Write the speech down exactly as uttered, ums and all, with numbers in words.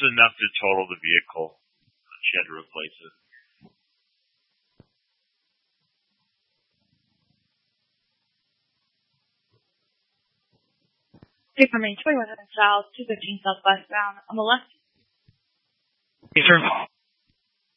enough to total the vehicle. She had to replace it. Two for me, twenty-one hundred south, two fifteen southwestbound on the left. Yes, sir.